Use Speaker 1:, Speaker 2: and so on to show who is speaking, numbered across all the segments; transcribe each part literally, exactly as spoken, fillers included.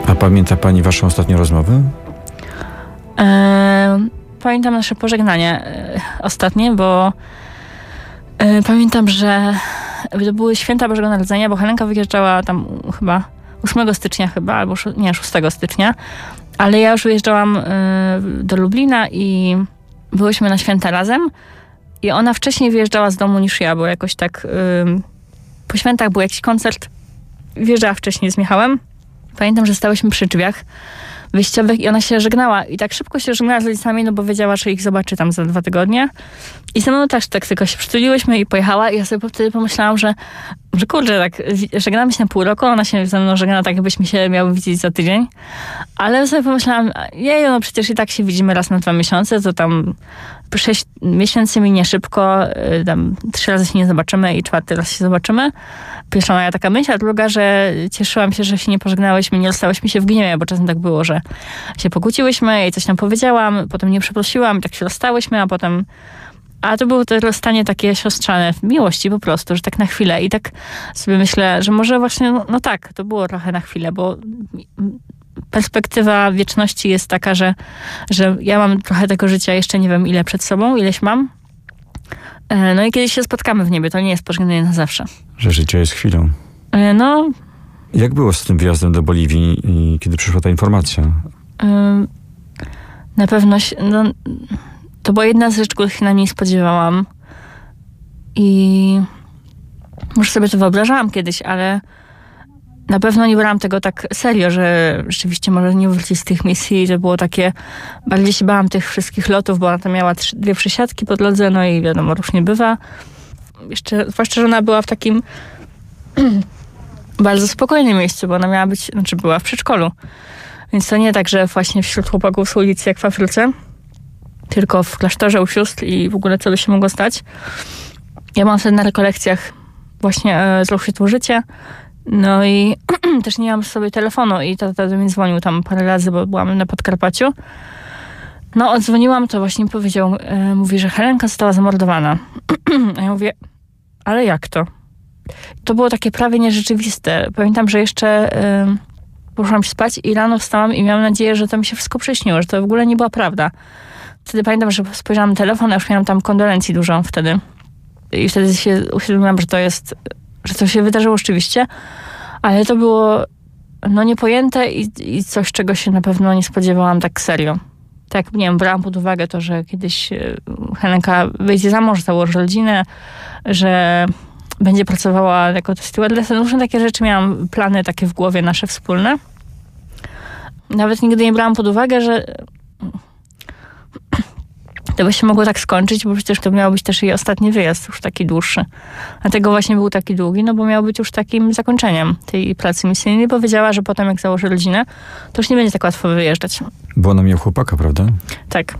Speaker 1: A pamięta pani waszą ostatnią rozmowę?
Speaker 2: E, pamiętam nasze pożegnanie e, ostatnie, bo e, pamiętam, że to były święta Bożego Narodzenia, bo Helenka wyjeżdżała tam chyba ósmego stycznia chyba, albo nie, szóstego stycznia, ale ja już wyjeżdżałam e, do Lublina i byłyśmy na święta razem i ona wcześniej wyjeżdżała z domu niż ja, bo jakoś tak e, po świętach był jakiś koncert, wyjeżdżała wcześniej z Michałem. Pamiętam, że stałyśmy przy drzwiach wyjściowych i ona się żegnała. I tak szybko się żegnała z rodzicami, no bo wiedziała, że ich zobaczy tam za dwa tygodnie. I ze mną też tak tylko się przytuliłyśmy i pojechała. I ja sobie wtedy pomyślałam, że, że kurczę, tak żegnamy się na pół roku, ona się ze mną żegna tak, jakbyśmy się miały widzieć za tydzień. Ale sobie pomyślałam, jej, no przecież i tak się widzimy raz na dwa miesiące, to tam sześć miesięcy minie szybko, tam trzy razy się nie zobaczymy i czwarty raz się zobaczymy. Pierwsza moja taka myśl, a druga, że cieszyłam się, że się nie pożegnałyśmy, nie rozstałyśmy się w gniewie, bo czasem tak było, że się pokłóciłyśmy i coś tam powiedziałam, potem nie przeprosiłam i tak się rozstałyśmy, a potem... A to było to rozstanie takie siostrzane w miłości po prostu, że tak na chwilę. I tak sobie myślę, że może właśnie, no, no tak, to było trochę na chwilę, bo perspektywa wieczności jest taka, że, że ja mam trochę tego życia, jeszcze nie wiem ile przed sobą, ileś mam. No i kiedyś się spotkamy w niebie, to nie jest pożegnanie na zawsze.
Speaker 1: Że życie jest chwilą.
Speaker 2: No.
Speaker 1: Jak było z tym wyjazdem do Boliwii i kiedy przyszła ta informacja?
Speaker 2: Na pewno, no, to była jedna z rzeczy, których się na niej spodziewałam. I może sobie to wyobrażałam kiedyś, ale na pewno nie brałam tego tak serio, że rzeczywiście może nie wrócić z tych misji. To było takie, bardziej się bałam tych wszystkich lotów, bo ona tam miała trzy, dwie przysiadki po drodze, no i wiadomo, różnie bywa. Jeszcze, zwłaszcza, że ona była w takim bardzo spokojnym miejscu, bo ona miała być, znaczy była w przedszkolu. Więc to nie tak, że właśnie wśród chłopaków z ulicy jak w Afryce, tylko w klasztorze u sióstr i w ogóle co by się mogło stać. Ja mam wtedy na rekolekcjach właśnie e, zło światło życie. No i też nie miałam sobie telefonu i tata do mnie dzwonił tam parę razy, bo byłam na Podkarpaciu. No odzwoniłam, to właśnie powiedział, e, mówi, że Helenka została zamordowana. A ja mówię, ale jak to? To było takie prawie nierzeczywiste. Pamiętam, że jeszcze e, poszłam spać i rano wstałam i miałam nadzieję, że to mi się wszystko przyśniło, że to w ogóle nie była prawda. Wtedy pamiętam, że spojrzałam na telefon, a już miałam tam kondolencji dużo wtedy. I wtedy się uświadomiłam, że to jest, że to się wydarzyło rzeczywiście, ale to było no niepojęte i, i coś, czego się na pewno nie spodziewałam tak serio. Tak, nie wiem, brałam pod uwagę to, że kiedyś Helenka wyjdzie za mąż, założy rodzinę, że będzie pracowała jako stewardessa. Różne takie rzeczy miałam, plany takie w głowie nasze wspólne. Nawet nigdy nie brałam pod uwagę, że to by się mogło tak skończyć, bo przecież to miał być też jej ostatni wyjazd, już taki dłuższy. Dlatego właśnie był taki długi, no bo miał być już takim zakończeniem tej pracy misyjnej. Powiedziała, że potem jak założy rodzinę, to już nie będzie tak łatwo wyjeżdżać.
Speaker 1: Bo ona miała chłopaka, prawda?
Speaker 2: Tak.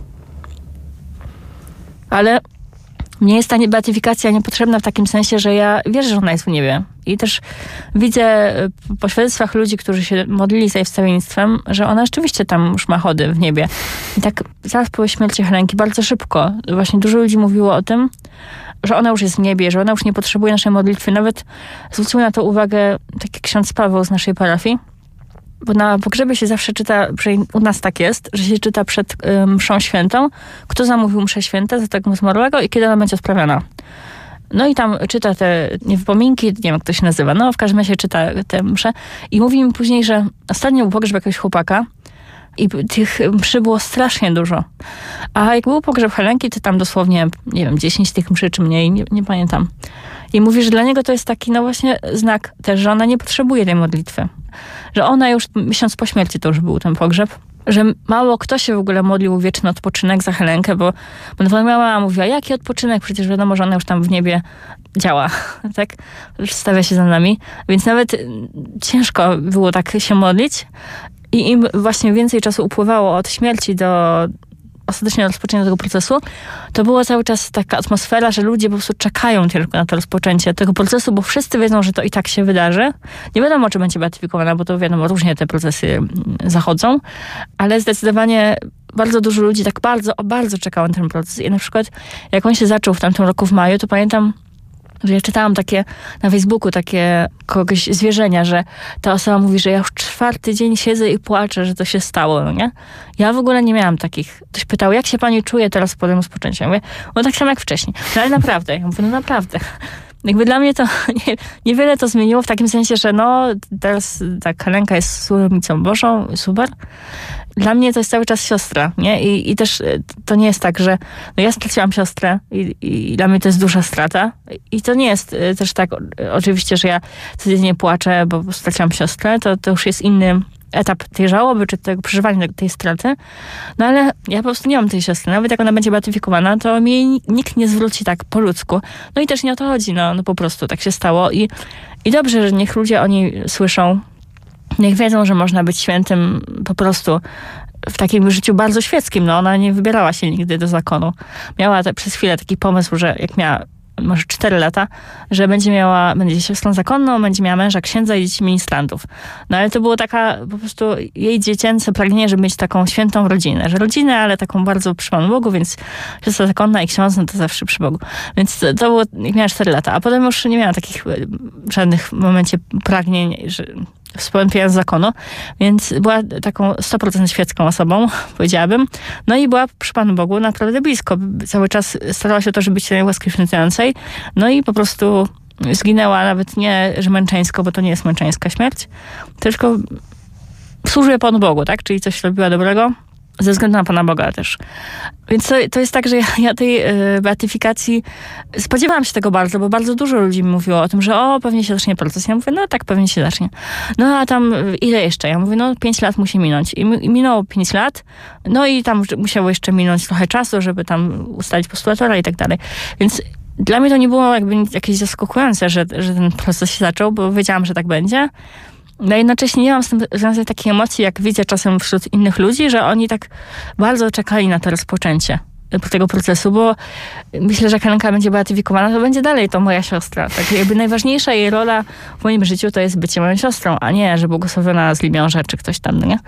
Speaker 2: Ale mnie jest ta beatyfikacja niepotrzebna w takim sensie, że ja wierzę, że ona jest w niebie. I też widzę po świadectwach ludzi, którzy się modlili za jej wstawiennictwem, że ona rzeczywiście tam już ma chody w niebie. I tak zaraz po śmierci Helenki, bardzo szybko, właśnie dużo ludzi mówiło o tym, że ona już jest w niebie, że ona już nie potrzebuje naszej modlitwy. Nawet zwrócił na to uwagę taki ksiądz Paweł z naszej parafii, bo na pogrzebie się zawsze czyta, u nas tak jest, że się czyta przed y, mszą świętą, kto zamówił mszę świętą za tego zmarłego i kiedy ona będzie odprawiana. No i tam czyta te nie wypominki, nie wiem jak to się nazywa, no w każdym razie czyta te msze i mówi mi później, że ostatnio był pogrzeb jakiegoś chłopaka i tych mszy było strasznie dużo. A jak był pogrzeb Helenki, to tam dosłownie, nie wiem, dziesięć tych mszy czy mniej, nie, nie pamiętam. I mówi, że dla niego to jest taki, no właśnie znak też, że ona nie potrzebuje tej modlitwy. Że ona już miesiąc po śmierci to już był ten pogrzeb. Że mało kto się w ogóle modlił o wieczny odpoczynek za Helenkę, bo, bo moja mama mówiła, jaki odpoczynek? Przecież wiadomo, że ona już tam w niebie działa, tak? Stawia się za nami. Więc nawet ciężko było tak się modlić. I im właśnie więcej czasu upływało od śmierci do ostatecznie rozpoczęcia tego procesu, to była cały czas taka atmosfera, że ludzie po prostu czekają tylko na to rozpoczęcie tego procesu, bo wszyscy wiedzą, że to i tak się wydarzy. Nie wiadomo, czy będzie beatyfikowana, bo to wiadomo, różnie te procesy zachodzą, ale zdecydowanie bardzo dużo ludzi tak bardzo, bardzo czekało na ten proces. I na przykład, jak on się zaczął w tamtym roku w maju, to pamiętam, że ja czytałam takie na Facebooku takie kogoś zwierzenia, że ta osoba mówi, że ja już czwarty dzień siedzę i płaczę, że to się stało, no nie? Ja w ogóle nie miałam takich. Ktoś pytał, jak się pani czuje teraz po tym rozpoczęciu? Ja mówię, no tak samo jak wcześniej. No ale naprawdę. Ja mówię, no naprawdę. Jakby dla mnie to nie, niewiele to zmieniło w takim sensie, że no teraz tak Helenka jest służebnicą Bożą, super. Dla mnie to jest cały czas siostra, nie? I, i też to nie jest tak, że no ja straciłam siostrę i, i dla mnie to jest duża strata. I to nie jest też tak oczywiście, że ja codziennie płaczę, bo straciłam siostrę. To, to już jest inny etap tej żałoby, czy tego przeżywania tej straty. No ale ja po prostu nie mam tej siostry. Nawet jak ona będzie beatyfikowana, to mi jej nikt nie zwróci tak po ludzku. No i też nie o to chodzi. No, no po prostu tak się stało. I, i dobrze, że niech ludzie o niej słyszą. Niech wiedzą, że można być świętym po prostu w takim życiu bardzo świeckim. No ona nie wybierała się nigdy do zakonu. Miała te, przez chwilę taki pomysł, że jak miała może cztery lata, że będzie miała, będzie siostrą zakonną, będzie miała męża księdza i dzieci ministrantów. No ale to było taka po prostu jej dziecięce pragnienie, żeby mieć taką świętą rodzinę. Że rodzinę, ale taką bardzo przy Panu Bogu, więc siostra zakonna i ksiądz, no to zawsze przy Bogu. Więc to, to było, jak miała cztery lata. A potem już nie miała takich żadnych w momencie pragnień, że wstąpiła z zakonu, więc była taką sto procent świecką osobą, powiedziałabym. No i była przy Panu Bogu naprawdę blisko. Cały czas starała się o to, żeby być łaski święcającej. No i po prostu zginęła nawet nie, że męczeńsko, bo to nie jest męczeńska śmierć, tylko służyła Panu Bogu, tak? Czyli coś robiła dobrego. Ze względu na Pana Boga też. Więc to, to jest tak, że ja, ja tej y, beatyfikacji spodziewałam się tego bardzo, bo bardzo dużo ludzi mi mówiło o tym, że o, pewnie się zacznie proces. Ja mówię, no tak, pewnie się zacznie. No a tam ile jeszcze? Ja mówię, no pięć lat musi minąć. I, i minęło pięć lat, no i tam musiało jeszcze minąć trochę czasu, żeby tam ustalić postulatora i tak dalej. Więc dla mnie to nie było jakby jakieś zaskakujące, że, że ten proces się zaczął, bo wiedziałam, że tak będzie. No jednocześnie nie mam z tym związanych takich emocji, jak widzę czasem wśród innych ludzi, że oni tak bardzo czekali na to rozpoczęcie tego procesu, bo myślę, że jak Helenka będzie beatyfikowana, to będzie dalej to moja siostra. Tak jakby najważniejsza jej rola w moim życiu to jest bycie moją siostrą, a nie, że błogosławiona z Libiąża czy ktoś tam, no nie?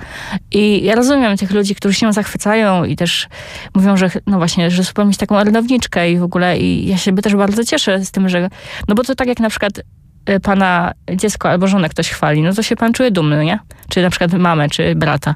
Speaker 2: I ja rozumiem tych ludzi, którzy się zachwycają i też mówią, że no właśnie, że super mieć taką orędowniczkę i w ogóle i ja się też bardzo cieszę z tym, że no bo to tak jak na przykład pana dziecko albo żonę ktoś chwali, no to się pan czuje dumny, nie? Czy na przykład mamę, czy brata.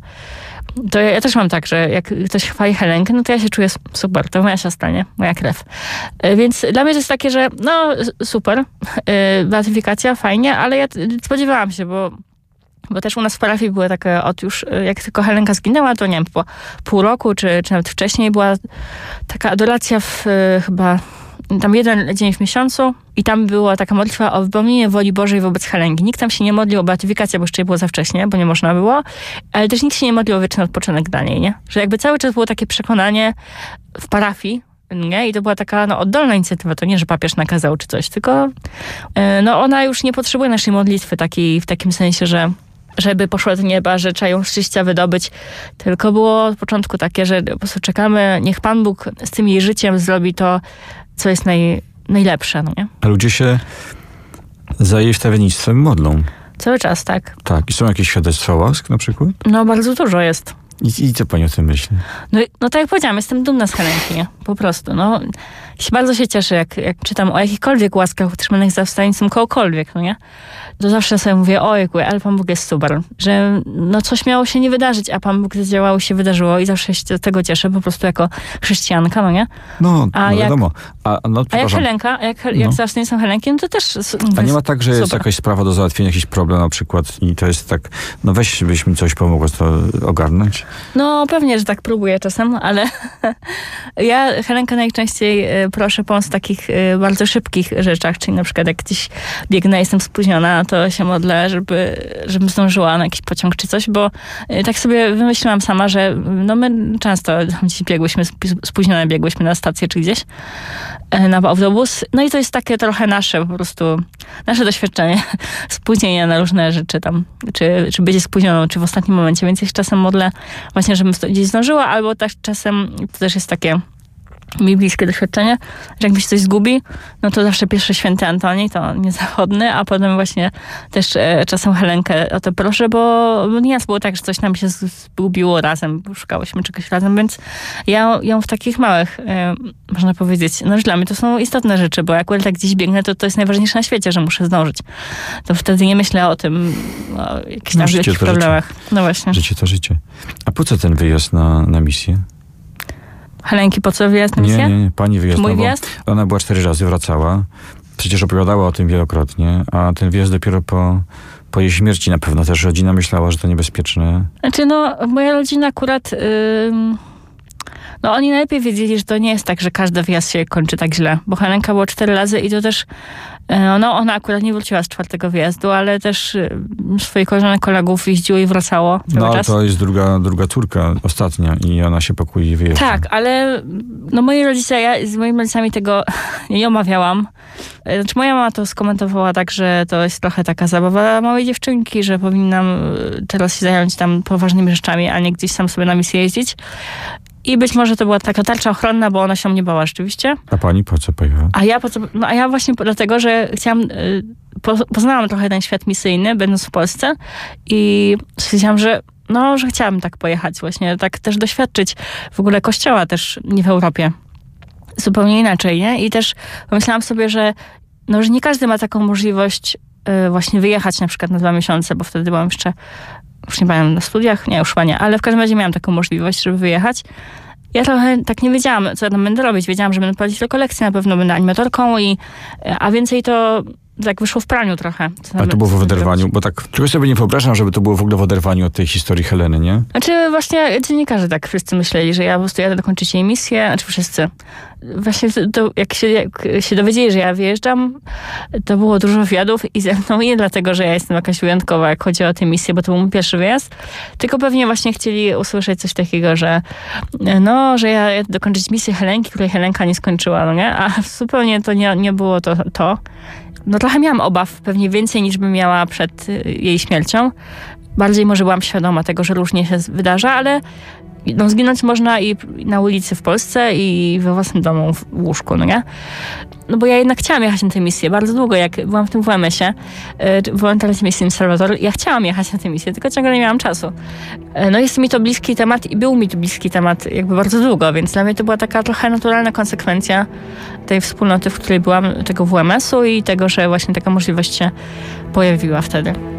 Speaker 2: To ja, ja też mam tak, że jak ktoś chwali Helenkę, no to ja się czuję super, to moja siostra, nie? Moja krew. Więc dla mnie to jest takie, że no super, beatyfikacja, fajnie, ale ja spodziewałam się, bo Bo też u nas w parafii były takie, od już jak tylko Helenka zginęła, to nie wiem, po pół roku, czy, czy nawet wcześniej była taka adoracja w chyba tam jeden dzień w miesiącu i tam była taka modlitwa o wypełnienie woli Bożej wobec Helenki. Nikt tam się nie modlił o beatyfikację, bo jeszcze było za wcześnie, bo nie można było, ale też nikt się nie modlił o wieczny odpoczynek dla niej, nie? Że jakby cały czas było takie przekonanie w parafii, nie? I to była taka no, oddolna inicjatywa, to nie, że papież nakazał czy coś, tylko yy, no ona już nie potrzebuje naszej modlitwy takiej, w takim sensie, że żeby poszła do nieba, że trzeba ją z szczęścia wydobyć. Tylko było od początku takie, że po prostu czekamy, niech Pan Bóg z tym jej życiem zrobi to, co jest naj, najlepsze, no nie?
Speaker 1: A ludzie się za jej wstawiennictwem modlą.
Speaker 2: Cały czas, tak.
Speaker 1: Tak. I są jakieś świadectwa łask na przykład?
Speaker 2: No bardzo dużo jest.
Speaker 1: I, i co pani o tym myśli?
Speaker 2: No, no tak jak powiedziałam, jestem dumna z Helenki, nie? Po prostu, no. Się bardzo się cieszę, jak, jak czytam o jakichkolwiek łaskach utrzymanych za wstawiennictwem kogokolwiek, no nie? To zawsze sobie mówię, ojku, ale Pan Bóg jest super. Że no coś miało się nie wydarzyć, a Pan Bóg zadziałał, się wydarzyło i zawsze się z tego cieszę, po prostu jako chrześcijanka, no nie?
Speaker 1: No,
Speaker 2: a
Speaker 1: no
Speaker 2: jak,
Speaker 1: wiadomo. A, no,
Speaker 2: a jak Helenka, jak, jak no. Zawsze Helenki, no to też...
Speaker 1: A nie ma tak, że super. Jest jakaś sprawa do załatwienia, jakiś problem na przykład i to jest tak, no weź, byś mi coś pomogło to ogarnąć?
Speaker 2: No pewnie, że tak próbuję czasem, ale ja Helenkę najczęściej proszę pomóc w takich bardzo szybkich rzeczach, czyli na przykład jak gdzieś biegnę, jestem spóźniona, to się modlę, żeby, żebym zdążyła na jakiś pociąg czy coś, bo tak sobie wymyśliłam sama, że no my często gdzieś biegłyśmy, spóźnione biegłyśmy na stację czy gdzieś na autobus. No i to jest takie trochę nasze po prostu, nasze doświadczenie spóźnienia na różne rzeczy tam, czy, czy będzie spóźnioną, czy w ostatnim momencie, więc ja się czasem modlę właśnie, żebym gdzieś zdążyła, albo tak czasem to też jest takie mi bliskie doświadczenie, że jak mi się coś zgubi, no to zawsze pierwszy święty Antoni, to niezawodny, a potem właśnie też e, czasem Helenkę o to proszę, bo, bo nieraz było tak, że coś nam się zgubiło razem, szukałyśmy czegoś razem, więc ja ją w takich małych, e, można powiedzieć, no dla mnie to są istotne rzeczy, bo jak tak gdzieś biegnę, to to jest najważniejsze na świecie, że muszę zdążyć. To wtedy nie myślę o tym, o jakichś tam
Speaker 1: No, życie
Speaker 2: wielkich
Speaker 1: to
Speaker 2: problemach. No właśnie.
Speaker 1: Życie to życie. A po co ten wyjazd na, na misję?
Speaker 2: Helenki, po co wyjazd na misję?
Speaker 1: Nie, nie, nie. Pani wyjazd.
Speaker 2: Mój
Speaker 1: no, bo
Speaker 2: wyjazd?
Speaker 1: Ona była cztery razy, wracała. Przecież opowiadała o tym wielokrotnie, a ten wyjazd dopiero po, po jej śmierci na pewno też rodzina myślała, że to niebezpieczne.
Speaker 2: Znaczy, no, moja rodzina akurat... Ym... No oni najlepiej wiedzieli, że to nie jest tak, że każdy wyjazd się kończy tak źle. Bo Helenka było cztery razy i to też... No ona akurat nie wróciła z czwartego wyjazdu, ale też swoich koleżanek, kolegów jeździło i wracało cały
Speaker 1: No ale
Speaker 2: czas.
Speaker 1: to jest druga, druga córka, ostatnia i ona się pakuje i wyjeżdża.
Speaker 2: Tak, ale no moi rodzice, ja z moimi rodzicami tego nie omawiałam. Znaczy moja mama to skomentowała tak, że to jest trochę taka zabawa małej dziewczynki, że powinnam teraz się zająć tam poważnymi rzeczami, a nie gdzieś sam sobie na misję jeździć. I być może to była taka tarcza ochronna, bo ona się mnie bała rzeczywiście.
Speaker 1: A pani po co pojechała?
Speaker 2: A ja po co? No a ja właśnie dlatego, że chciałam, y, po, poznałam trochę ten świat misyjny, będąc w Polsce i stwierdziłam, że no, że chciałam tak pojechać właśnie, tak też doświadczyć w ogóle kościoła też nie w Europie. Zupełnie inaczej, nie? I też pomyślałam sobie, że no, że nie każdy ma taką możliwość y, właśnie wyjechać na przykład na dwa miesiące, bo wtedy byłam jeszcze już nie pamiętam, na studiach, nie, już chyba nie, ale w każdym razie miałam taką możliwość, żeby wyjechać. Ja trochę tak nie wiedziałam, co ja tam będę robić. Wiedziałam, że będę prowadzić tylko lekcje, na pewno będę animatorką, i, a więcej to tak wyszło w praniu trochę.
Speaker 1: Ale to było w oderwaniu, bo tak czegoś sobie nie wyobrażam, żeby to było w ogóle w oderwaniu od tej historii Heleny, nie?
Speaker 2: Znaczy właśnie dziennikarze tak wszyscy myśleli, że ja po prostu jadę dokończyć jej misję, znaczy wszyscy. Właśnie to, to jak, się, jak się dowiedzieli, że ja wyjeżdżam, to było dużo wywiadów i ze mną nie dlatego, że ja jestem jakaś wyjątkowa, jak chodzi o tę misję, bo to był mój pierwszy wyjazd, tylko pewnie właśnie chcieli usłyszeć coś takiego, że no, że ja jadę dokończyć misję Helenki, której Helenka nie skończyła, no nie? A zupełnie to nie, nie było to, to. No trochę miałam obaw, pewnie więcej niż bym miała przed jej śmiercią. Bardziej może byłam świadoma tego, że różnie się wydarza, ale no, zginąć można i na ulicy w Polsce, i we własnym domu w łóżku, no nie? No bo ja jednak chciałam jechać na tę misję bardzo długo, jak byłam w tym W M S ie, wolontariat misyjny Salwador, ja chciałam jechać na tę misję, tylko ciągle nie miałam czasu. No jest mi to bliski temat i był mi to bliski temat jakby bardzo długo, więc dla mnie to była taka trochę naturalna konsekwencja tej wspólnoty, w której byłam, tego W M S u i tego, że właśnie taka możliwość się pojawiła wtedy.